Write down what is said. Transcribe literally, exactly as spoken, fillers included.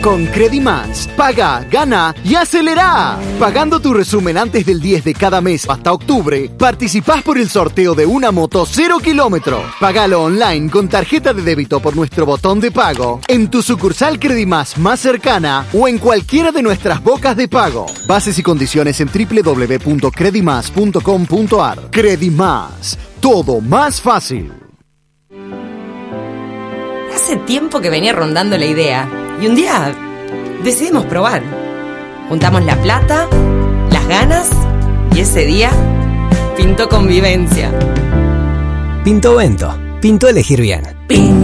Con Credimás, paga, gana y acelera. Pagando tu resumen antes del diez de cada mes hasta octubre, participás por el sorteo de una moto cero kilómetro. Pagalo online con tarjeta de débito por nuestro botón de pago, en tu sucursal Credimás más cercana o en cualquiera de nuestras bocas de pago. Bases y condiciones en doble u doble u doble u punto credimás punto com punto a r. Credimás, todo más fácil. Hace tiempo que venía rondando la idea y un día decidimos probar. Juntamos la plata, las ganas y ese día pintó convivencia. Pinto Vento, pintó elegir bien. Pinto.